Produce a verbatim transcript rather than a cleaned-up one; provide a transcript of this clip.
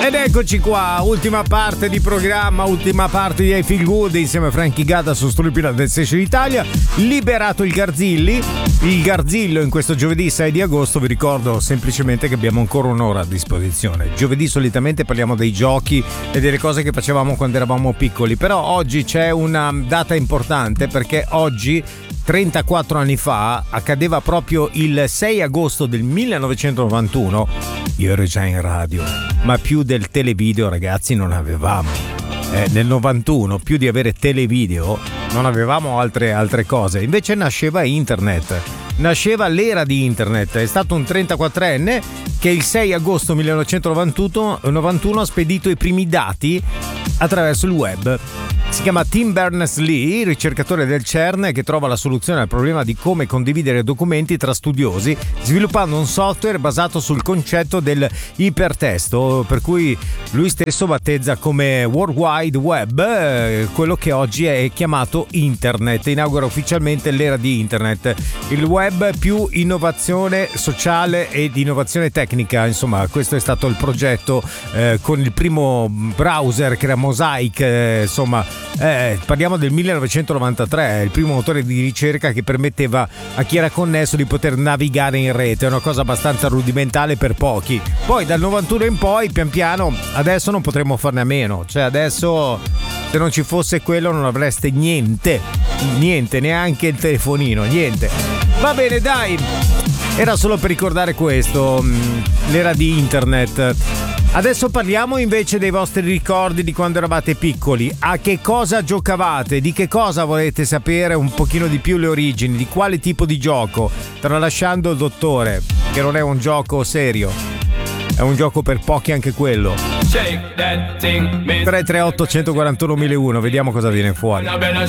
Ed eccoci qua, ultima parte di programma, ultima parte di I Feel Good insieme a Frankie Gata su Stupida del Station Italia. Liberato il Garzilli, il Garzillo in questo giovedì sei di agosto. Vi ricordo semplicemente che abbiamo ancora un'ora a disposizione. Giovedì solitamente parliamo dei giochi e delle cose che facevamo quando eravamo piccoli, però oggi c'è una data importante perché oggi trentaquattro anni fa accadeva proprio il sei agosto del millenovecentonovantuno. Io ero già in radio, ma più del televideo, ragazzi, non avevamo. Eh, nel novantuno, più di avere televideo, non avevamo altre, altre cose. Invece nasceva internet, nasceva l'era di internet. È stato un trentaquattrenne che il sei agosto millenovecentonovantuno ha spedito i primi dati attraverso il web. Si chiama Tim Berners-Lee, ricercatore del CERN che trova la soluzione al problema di come condividere documenti tra studiosi, sviluppando un software basato sul concetto del ipertesto, per cui lui stesso battezza come World Wide Web eh, quello che oggi è chiamato Internet. Inaugura ufficialmente l'era di Internet, il web più innovazione sociale ed innovazione tecnica. Insomma, questo è stato il progetto eh, con il primo browser che era Mosaic, eh, insomma. Eh, parliamo del millenovecentonovantatré, il primo motore di ricerca che permetteva a chi era connesso di poter navigare in rete, è una cosa abbastanza rudimentale per pochi. Poi dal novantuno in poi, pian piano, adesso non potremmo farne a meno, cioè adesso se non ci fosse quello non avreste niente, niente, neanche il telefonino, niente. Va bene, dai, era solo per ricordare questo, l'era di internet. Adesso parliamo invece dei vostri ricordi di quando eravate piccoli. A che cosa giocavate? Di che cosa volete sapere un pochino di più le origini? Di quale tipo di gioco? Tralasciando il dottore, che non è un gioco serio, è un gioco per pochi anche quello. tre tre otto uno quattro uno uno uno, vediamo cosa viene fuori. I better